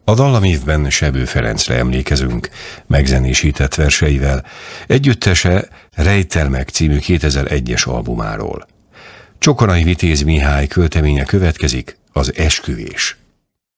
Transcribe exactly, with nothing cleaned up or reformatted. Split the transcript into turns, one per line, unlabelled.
A dallamívben Sebő Ferencre emlékezünk, megzenésített verseivel, együttese Rejtel meg című kétezer-egyes albumáról. Csokonai Vitéz Mihály költeménye következik, az Esküvés.